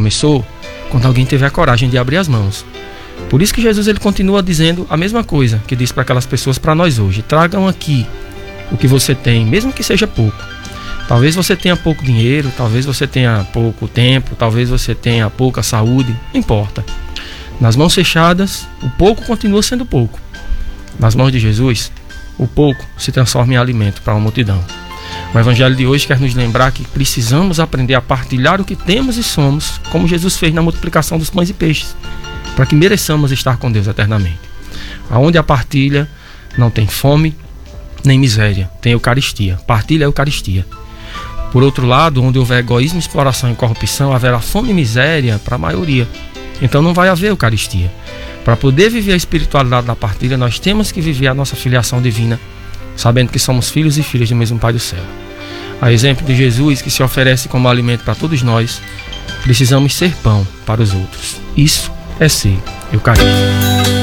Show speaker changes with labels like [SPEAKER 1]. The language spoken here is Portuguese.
[SPEAKER 1] começou quando alguém teve a coragem de abrir as mãos. Por isso que Jesus ele continua dizendo a mesma coisa que diz para aquelas pessoas para nós hoje: tragam aqui o que você tem, mesmo que seja pouco. Talvez você tenha pouco dinheiro, talvez você tenha pouco tempo, talvez você tenha pouca saúde, não importa. Nas mãos fechadas, o pouco continua sendo pouco. Nas mãos de Jesus, o pouco se transforma em alimento para uma multidão. O Evangelho de hoje quer nos lembrar que precisamos aprender a partilhar o que temos e somos, como Jesus fez na multiplicação dos pães e peixes, para que mereçamos estar com Deus eternamente. Aonde a partilha não tem fome nem miséria, tem Eucaristia. Partilha é Eucaristia. Por outro lado, onde houver egoísmo, exploração e corrupção, haverá fome e miséria para a maioria. Então não vai haver Eucaristia. Para poder viver a espiritualidade da partilha, nós temos que viver a nossa filiação divina, sabendo que somos filhos e filhas do mesmo Pai do céu. A exemplo de Jesus, que se oferece como alimento para todos nós, precisamos ser pão para os outros. Isso é ser Eucarístico.